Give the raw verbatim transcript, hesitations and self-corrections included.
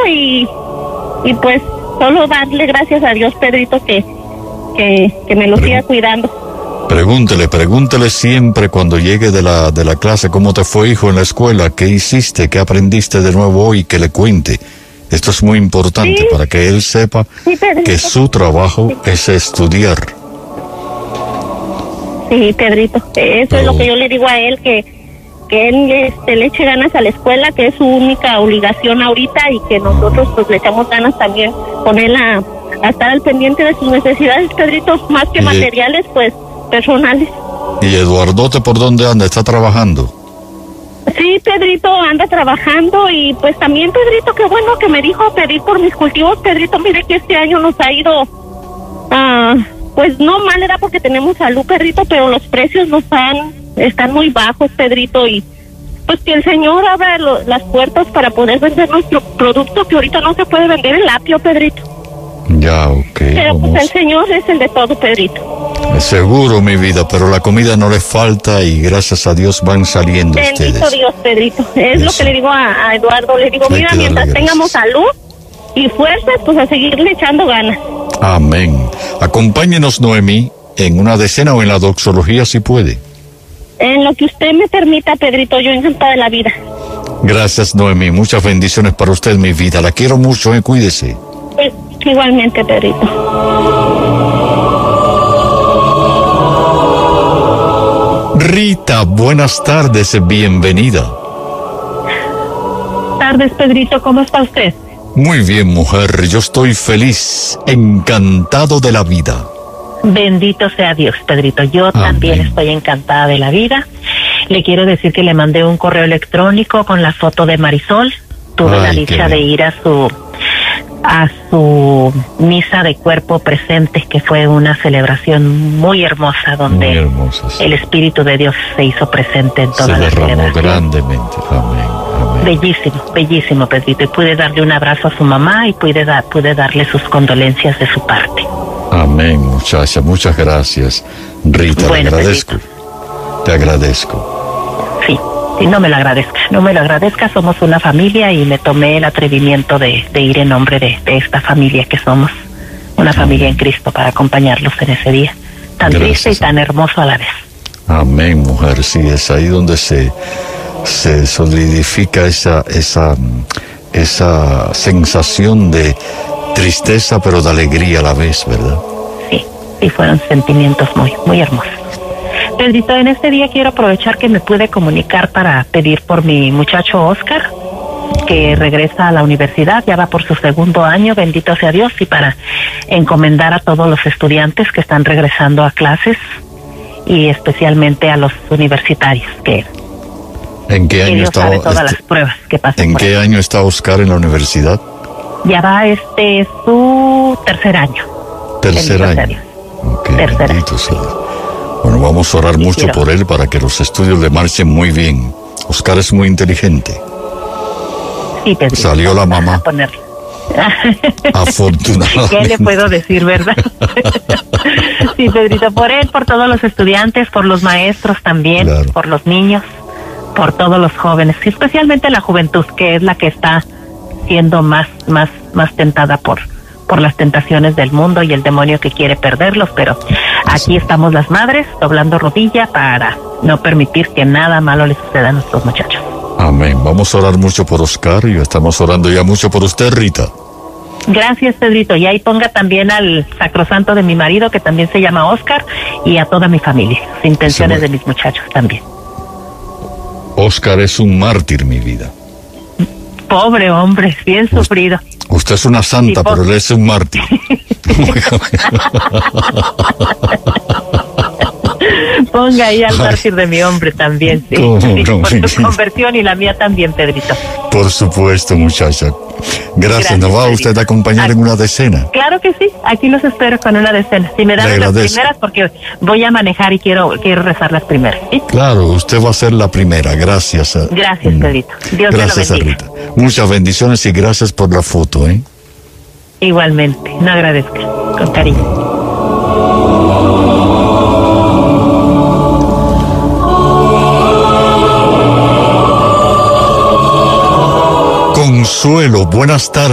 y, y pues solo darle gracias a Dios, Pedrito, que, que, que me lo Pregun- siga cuidando. Pregúntele, pregúntele siempre cuando llegue de la, de la clase cómo te fue, hijo, en la escuela, qué hiciste, qué aprendiste de nuevo hoy, que le cuente. Esto es muy importante Sí. para que él sepa Sí, Pedrito. que su trabajo es estudiar. Sí, Pedrito, eso Pero- es lo que yo le digo a él, que, que él este, le eche ganas a la escuela, que es su única obligación ahorita, y que nosotros pues le echamos ganas también con él a, a estar al pendiente de sus necesidades, Pedrito, más que Y- materiales, pues personales. ¿Y Eduardote por dónde anda? ¿Está trabajando? Sí, Pedrito anda trabajando, y pues también, Pedrito, qué bueno que me dijo pedir por mis cultivos, Pedrito. Mire que este año nos ha ido, ah, pues no mal, era porque tenemos salud, Pedrito, pero los precios nos han, están muy bajos, Pedrito, y pues que el Señor abra lo- las puertas para poder vender nuestro producto, que ahorita no se puede vender el apio, Pedrito. Ya, ok. Pero vamos. pues el Señor es el de todo, Pedrito. Seguro, mi vida, pero la comida no le falta y gracias a Dios van saliendo Bendito ustedes. Dios, Pedrito. Es lo Eso. que le digo a, a Eduardo. Le digo, Hay mira, que darle mientras gracias. tengamos salud y fuerzas, pues a seguirle echando ganas. Amén. Acompáñenos, Noemí, en una decena o en la doxología si puede. En lo que usted me permita, Pedrito, yo encantada de la vida. Gracias, Noemí. Muchas bendiciones para usted, mi vida. La quiero mucho, eh. Cuídese. Pues, igualmente, Pedrito. Rita, buenas tardes, bienvenida. Tardes, Pedrito, ¿cómo está usted? Muy bien, mujer. Yo estoy feliz, encantado de la vida. Bendito sea Dios, Pedrito. Yo también Amén. estoy encantada de la vida. Le quiero decir que le mandé un correo electrónico con la foto de Marisol. Tuve Ay, la qué dicha de bien. ir a su a su misa de cuerpo presente, que fue una celebración muy hermosa, donde Muy hermosa, sí. el Espíritu de Dios se hizo presente en Se toda la derramó celebración. grandemente. Amén. Amén. Bellísimo, bellísimo, Pedrito. Y pude darle un abrazo a su mamá y pude, da- pude darle sus condolencias de su parte. Amén, muchacha. Muchas gracias, Rita. Bueno, le agradezco. Te agradezco. Sí, sí, no me lo agradezca, no me lo agradezca, somos una familia y me tomé el atrevimiento de, de ir en nombre de, de esta familia que somos, una familia en Cristo, para acompañarlos en ese día tan Gracias. triste y tan hermoso a la vez. Amén, mujer. Sí, es ahí donde se, se solidifica esa, esa, esa sensación de tristeza, pero de alegría a la vez, ¿verdad? Sí, sí, fueron sentimientos muy, muy hermosos. Pedrito, en este día quiero aprovechar que me pude comunicar para pedir por mi muchacho Oscar, que regresa a la universidad, ya va por su segundo año, bendito sea Dios, y para encomendar a todos los estudiantes que están regresando a clases y especialmente a los universitarios, que, ¿En qué que año Dios está, sabe todas este- las pruebas que pasan ¿en por qué ahí. año está Oscar en la universidad? Ya va este su tercer año. Tercer Bendito sea año. Dios. Ok, Tercer bendito sea Dios. Bueno, vamos a orar Sí, mucho quiero. por él para que los estudios le marchen muy bien. Oscar es muy inteligente. Sí, Pedrito, Salió la vamos a mamá. ponerle. Afortunadamente. ¿Qué le puedo decir, verdad? Sí, Pedrito, por él, por todos los estudiantes, por los maestros también, Claro. por los niños, por todos los jóvenes, y especialmente la juventud, que es la que está siendo más, más, más tentada por, por las tentaciones del mundo y el demonio que quiere perderlos, pero aquí estamos las madres doblando rodilla para no permitir que nada malo le suceda a nuestros muchachos. Amén. Vamos a orar mucho por Oscar y estamos orando ya mucho por usted, Rita. Gracias, Pedrito. Y ahí ponga también al sacrosanto de mi marido, que también se llama Oscar, y a toda mi familia. Las intenciones Sí, de bueno. mis muchachos también. Oscar es un mártir, mi vida. Pobre hombre, bien Us- sufrido. Usted es una santa, Sí, por- pero él es un mártir. Ponga ahí al mártir de mi hombre también, sí. ¿Cómo Sí, no? por su conversión y la mía también, Pedrito. Por supuesto, muchacha. Gracias. Gracias, ¿Nos va Pedrito. usted a acompañar en una decena? Claro que sí, aquí los espero con una decena. Si me dan Le las agradezco. primeras, porque voy a manejar y quiero quiero rezar las primeras, ¿sí? Claro, usted va a ser la primera. Gracias. a- Gracias, Mm. Pedrito. Dios te lo Gracias a bendiga. Rita. Muchas bendiciones y gracias por la foto, ¿eh? Igualmente, no agradezca, con cariño. Consuelo, buenas tardes.